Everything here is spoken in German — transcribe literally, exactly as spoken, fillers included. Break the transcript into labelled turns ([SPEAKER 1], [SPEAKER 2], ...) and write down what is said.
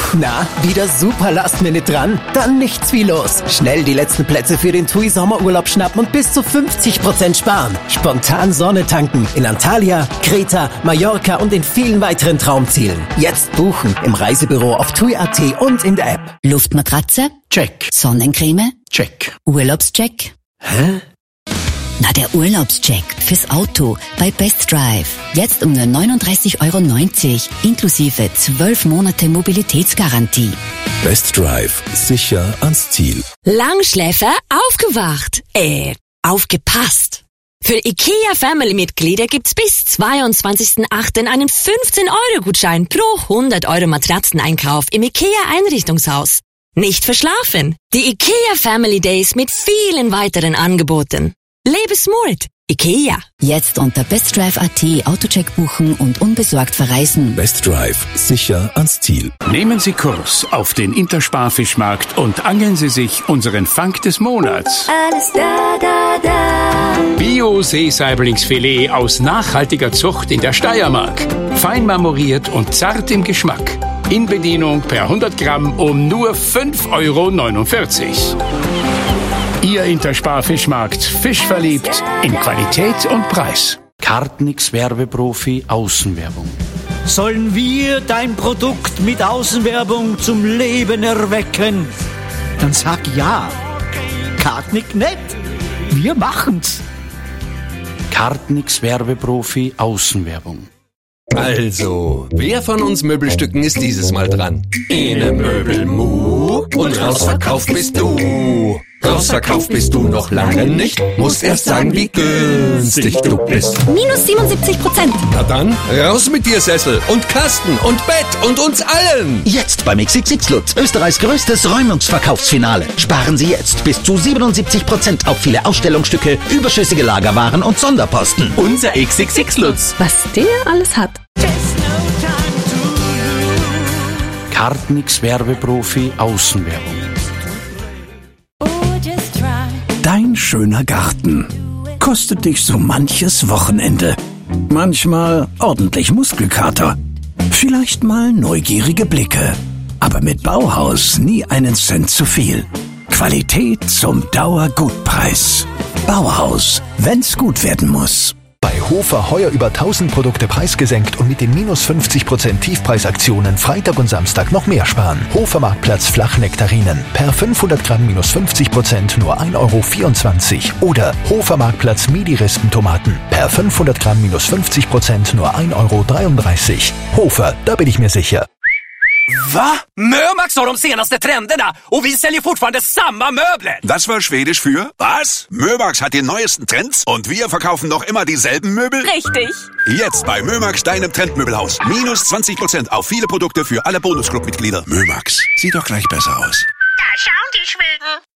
[SPEAKER 1] Na, wieder super Last-Minute dran? Dann nichts wie los. Schnell die letzten Plätze für den TUI Sommerurlaub schnappen und bis zu fünfzig Prozent sparen. Spontan Sonne tanken in Antalya, Kreta, Mallorca und in vielen weiteren Traumzielen. Jetzt buchen im Reisebüro auf tui punkt at und in der App.
[SPEAKER 2] Luftmatratze?
[SPEAKER 1] Check.
[SPEAKER 2] Sonnencreme?
[SPEAKER 1] Check.
[SPEAKER 2] Urlaubscheck?
[SPEAKER 1] Hä?
[SPEAKER 2] Na, der Urlaubscheck fürs Auto bei Best Drive. Jetzt um nur neununddreißig Euro neunzig, inklusive zwölf Monate Mobilitätsgarantie.
[SPEAKER 3] Best Drive. Sicher ans Ziel.
[SPEAKER 4] Langschläfer aufgewacht. Äh, aufgepasst. Für IKEA Family-Mitglieder gibt's bis zweiundzwanzigsten achten einen fünfzehn Euro Gutschein pro hundert Euro Matratzeneinkauf im IKEA Einrichtungshaus. Nicht verschlafen. Die IKEA Family Days mit vielen weiteren Angeboten. Lebe smart. IKEA.
[SPEAKER 2] Jetzt unter bestdrive punkt at Autocheck buchen und unbesorgt verreisen.
[SPEAKER 3] Best Drive. Sicher ans Ziel.
[SPEAKER 5] Nehmen Sie Kurs auf den Interspar-Fischmarkt und angeln Sie sich unseren Fang des Monats.
[SPEAKER 6] Alles da, da, da.
[SPEAKER 5] Bio-Seesaiblingsfilet aus nachhaltiger Zucht in der Steiermark. Fein marmoriert und zart im Geschmack. In Bedienung per hundert Gramm um nur fünf Euro neunundvierzig. Ihr Interspar-Fischmarkt. Fischverliebt in Qualität und Preis.
[SPEAKER 7] Kartnix Werbeprofi Außenwerbung.
[SPEAKER 8] Sollen wir dein Produkt mit Außenwerbung zum Leben erwecken? Dann sag ja. Kartnick nicht. Wir machen's.
[SPEAKER 7] Kartnix Werbeprofi Außenwerbung.
[SPEAKER 9] Also, wer von uns Möbelstücken ist dieses Mal dran? Ene Möbelmu und rausverkauft bist du. Rausverkauft bist du noch lange nicht. Musst erst sagen, wie günstig du bist.
[SPEAKER 4] Minus siebenundsiebzig Prozent.
[SPEAKER 9] Na dann, raus mit dir Sessel und Kasten und Bett und uns allen.
[SPEAKER 10] Jetzt beim X X X Lutz, Österreichs größtes Räumungsverkaufsfinale. Sparen Sie jetzt bis zu siebenundsiebzig Prozent auf viele Ausstellungsstücke, überschüssige Lagerwaren und Sonderposten.
[SPEAKER 9] Unser X X X Lutz.
[SPEAKER 4] Was der alles hat.
[SPEAKER 7] Kartnix Werbeprofi Außenwerbung.
[SPEAKER 11] Dein schöner Garten kostet dich so manches Wochenende. Manchmal ordentlich Muskelkater. Vielleicht mal neugierige Blicke. Aber mit Bauhaus nie einen Cent zu viel. Qualität zum Dauergutpreis. Bauhaus, wenn's gut werden muss.
[SPEAKER 12] Bei Hofer heuer über tausend Produkte preisgesenkt und mit den minus fünfzig Prozent Tiefpreisaktionen Freitag und Samstag noch mehr sparen. Hofer Marktplatz Flachnektarinen. Per fünfhundert Gramm minus fünfzig Prozent nur ein Euro vierundzwanzig. Oder Hofer Marktplatz Midi-Rispentomaten. Per fünfhundert Gramm minus fünfzig Prozent nur ein Euro dreiunddreißig. Hofer, da bin ich mir sicher.
[SPEAKER 13] Va? Mömax har de senaste trenderna och vi säljer fortfarande samma möbler.
[SPEAKER 14] Das war Schwedisch für was? Mömax hat die neuesten Trends und wir verkaufen noch immer dieselben Möbel?
[SPEAKER 4] Richtig.
[SPEAKER 14] Jetzt bei Mömax, deinem Trendmöbelhaus. Minus zwanzig Prozent auf viele Produkte für alle Bonusclub-Mitglieder. Mömax, sieht doch gleich besser aus.
[SPEAKER 6] Da schauen die Schweden.